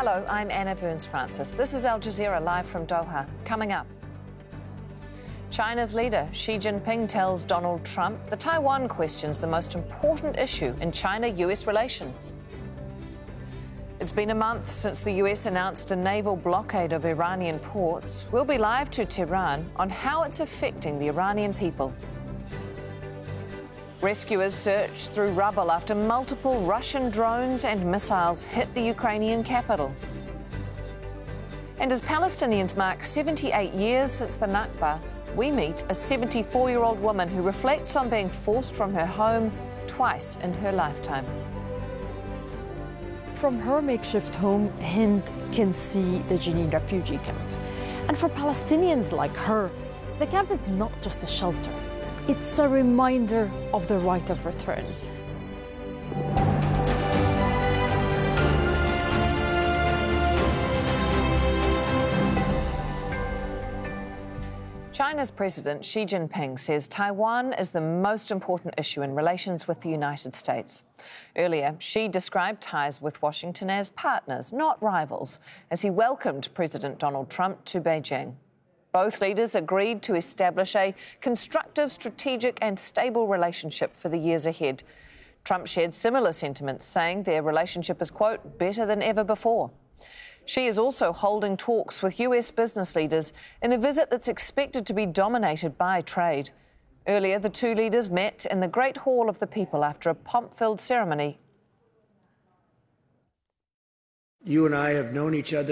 Hello, I'm Anna Burns-Francis. This is Al Jazeera live from Doha. Coming up, China's leader Xi Jinping tells Donald Trump the Taiwan question's the most important issue in China-US relations. It's been a month since the US announced a naval blockade of Iranian ports. We'll be live to Tehran on how it's affecting the Iranian people. Rescuers search through rubble after multiple Russian drones and missiles hit the Ukrainian capital. And as Palestinians mark 78 years since the Nakba, we meet a 74-year-old woman who reflects on being forced from her home twice in her lifetime. From her makeshift home, Hind can see the Jenin refugee camp. And for Palestinians like her, the camp is not just a shelter. It's a reminder of the right of return. China's President Xi Jinping says Taiwan is the most important issue in relations with the United States. Earlier, Xi described ties with Washington as partners, not rivals, as he welcomed President Donald Trump to Beijing. Both leaders agreed to establish a constructive, strategic and stable relationship for the years ahead. Trump shared similar sentiments, saying their relationship is, quote, better than ever before. Xi is also holding talks with US business leaders in a visit that's expected to be dominated by trade. Earlier, the two leaders met in the Great Hall of the People after a pomp-filled ceremony. You and I have known each other